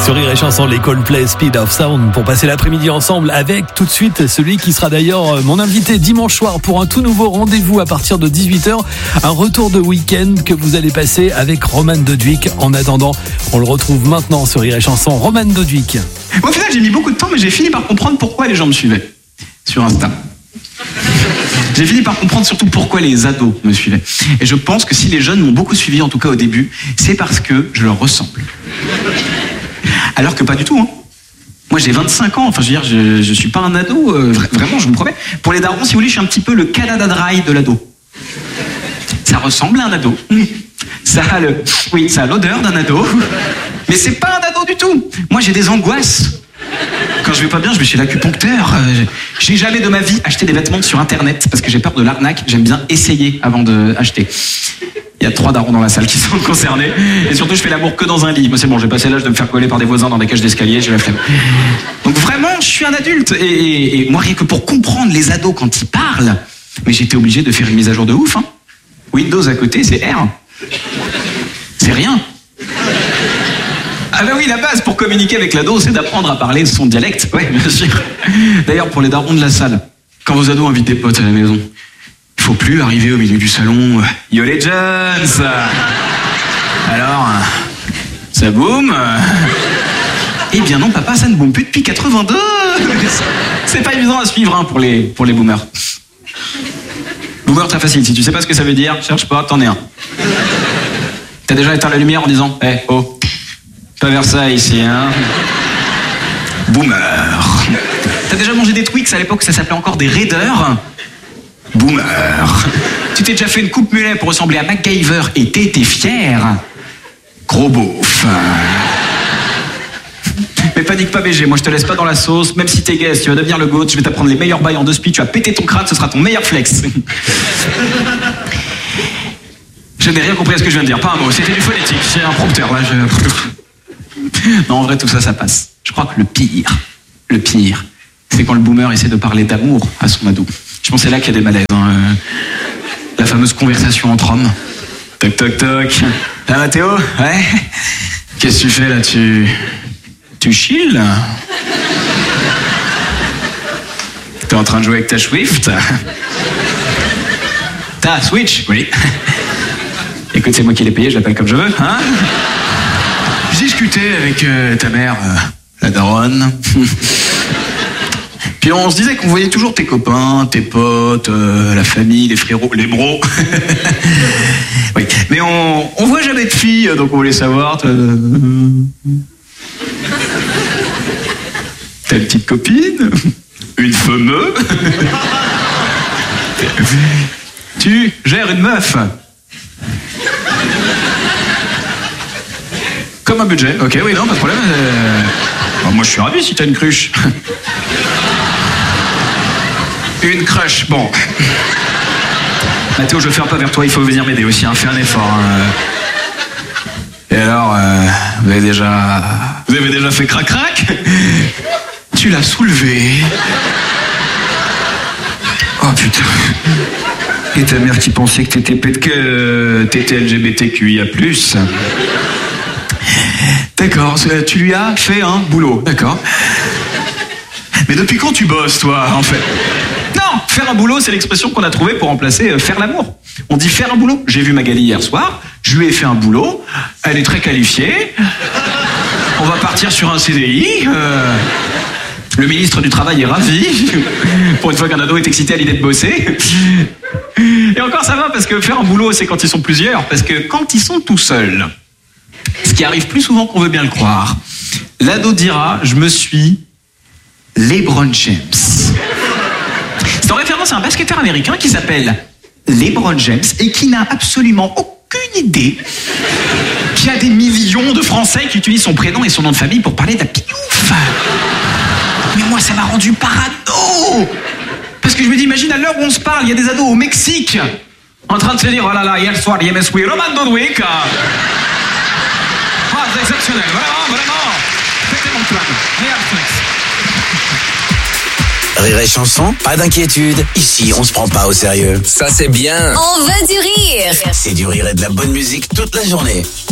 Sur Rire et Chanson, les Coldplay, Speed of Sound, pour passer l'après-midi ensemble avec tout de suite celui qui sera d'ailleurs mon invité dimanche soir pour un tout nouveau rendez-vous à partir de 18h. Un retour de week-end que vous allez passer avec Roman Doduic. En attendant, on le retrouve maintenant sur Rire et Chanson. Roman Doduic. Au final, j'ai mis beaucoup de temps, mais j'ai fini par comprendre pourquoi les gens me suivaient sur Insta. J'ai fini par comprendre surtout pourquoi les ados me suivaient. Et je pense que si les jeunes m'ont beaucoup suivi, en tout cas au début, c'est parce que je leur ressemble. Alors que pas du tout, hein. Moi j'ai 25 ans, enfin je veux dire, je suis pas un ado, vraiment je vous promets. Pour les darons, si vous voulez, je suis un petit peu le Canada Dry de l'ado. Ça ressemble à un ado. Ça a l'odeur d'un ado. Mais c'est pas un ado du tout. Moi j'ai des angoisses. Quand je vais pas bien, je vais chez l'acupuncteur. J'ai jamais de ma vie acheté des vêtements sur internet parce que j'ai peur de l'arnaque. J'aime bien essayer avant d'acheter. Il y a 3 darons dans la salle qui sont concernés. Et surtout, je fais l'amour que dans un lit. Moi, c'est bon, j'ai passé l'âge de me faire coller par des voisins dans des cages d'escalier, j'ai la flemme. Donc vraiment, je suis un adulte. Et moi, rien que pour comprendre les ados quand ils parlent, mais j'étais obligé de faire une mise à jour de ouf. Hein. Windows à côté, c'est R. C'est rien. Ah ben oui, la base pour communiquer avec l'ado, c'est d'apprendre à parler son dialecte. Ouais, bien sûr. D'ailleurs, pour les darons de la salle, quand vos ados invitent des potes à la maison, il faut plus arriver au milieu du salon. Yo les jeunes. Alors, ça boum. Eh bien non, papa, ça ne boum plus depuis 82. C'est pas évident à suivre hein, pour les boomers. Boomer très facile. Si tu sais pas ce que ça veut dire, cherche pas, t'en es un. T'as déjà éteint la lumière en disant, oh, pas vers ça ici, hein. Boomer. T'as déjà mangé des Twix à l'époque, ça s'appelait encore des Raiders. Boomer. Tu t'es déjà fait une coupe mulet pour ressembler à MacGyver et t'étais fier. Gros beauf. Mais panique pas BG, moi je te laisse pas dans la sauce. Même si t'es guest, tu vas devenir le GOAT. Je vais t'apprendre les meilleurs bails en 2 spi. Tu vas péter ton crâne, ce sera ton meilleur flex. Je n'ai rien compris à ce que je viens de dire. Pas un mot, c'était du phonétique. C'est un prompteur là. Non, en vrai tout ça passe. Je crois que le pire, c'est quand le boomer essaie de parler d'amour à son ado. Je pense que c'est là qu'il y a des malaises. Hein. La fameuse conversation entre hommes. Toc toc toc. Ah Mathéo? Ouais. Qu'est-ce que tu fais là? Tu chill? T'es en train de jouer avec ta Swift? Ta Switch? Oui. Écoute, c'est moi qui l'ai payé, je l'appelle comme je veux, hein? J'ai discuté avec ta mère, la daronne. Puis on se disait qu'on voyait toujours tes copains, tes potes, la famille, les frérots, les bros. Oui. Mais on voit jamais de filles, donc on voulait savoir. T'as une petite copine? Une fameuse? Tu gères une meuf? Comme un budget. Ok, oui, non, pas de problème. Moi, je suis ravi si t'as une cruche. Une crush, bon. Mathéo, je vais faire pas vers toi, il faut venir m'aider aussi, hein. Fais un effort. Hein. Et alors, vous avez déjà fait crac-crac? Tu l'as soulevé. Oh putain. Et ta mère qui pensait que t'étais LGBTQIA+. D'accord, tu lui as fait un boulot, d'accord. Mais depuis quand tu bosses, toi, en fait? Non, faire un boulot, c'est l'expression qu'on a trouvée pour remplacer faire l'amour. On dit faire un boulot. J'ai vu Magali hier soir, je lui ai fait un boulot, elle est très qualifiée, on va partir sur un CDI, le ministre du Travail est ravi, pour une fois qu'un ado est excité à l'idée de bosser. Et encore ça va, parce que faire un boulot, c'est quand ils sont plusieurs, parce que quand ils sont tout seuls, ce qui arrive plus souvent qu'on veut bien le croire, l'ado dira, je me suis LeBron James. C'est en référence à un basketteur américain qui s'appelle LeBron James et qui n'a absolument aucune idée qu'il y a des millions de Français qui utilisent son prénom et son nom de famille pour parler de la piouf. Mais moi, ça m'a rendu parano. Parce que je me dis, imagine à l'heure où on se parle, il y a des ados au Mexique en train de se dire, oh là là, hier soir, il y a Roman Doduic. Ah, c'est exceptionnel, vraiment. C'était mon plan. Meilleur flex. Rire et Chanson, pas d'inquiétude. Ici, on se prend pas au sérieux. Ça, c'est bien. On veut du rire. C'est du rire et de la bonne musique toute la journée.